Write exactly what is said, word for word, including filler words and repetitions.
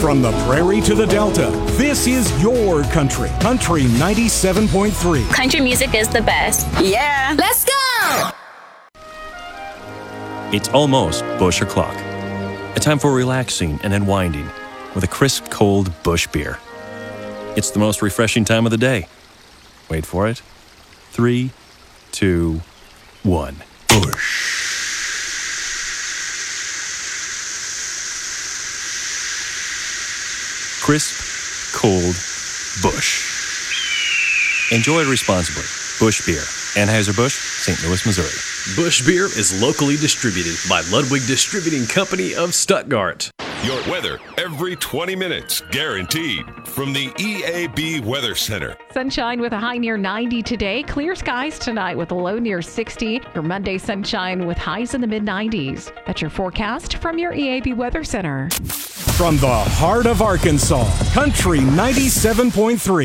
From the prairie to the delta, this is your country. Country ninety-seven point three. Country music is the best. Yeah. Let's go! It's almost Busch O'Clock. A time for relaxing and unwinding with a crisp, cold Busch beer. It's the most refreshing time of the day. Wait for it. Three, two, one. Busch. Crisp, cold Busch. Enjoy it responsibly. Busch Beer. Anheuser-Busch, Saint Louis, Missouri. Busch Beer is locally distributed by Ludwig Distributing Company of Stuttgart. Your weather every twenty minutes, guaranteed. From the E A B Weather Center. Sunshine with a high near ninety today. Clear skies tonight with a low near sixty. Your Monday sunshine with highs in the mid nineties. That's your forecast from your E A B Weather Center. From the heart of Arkansas, Country ninety-seven point three.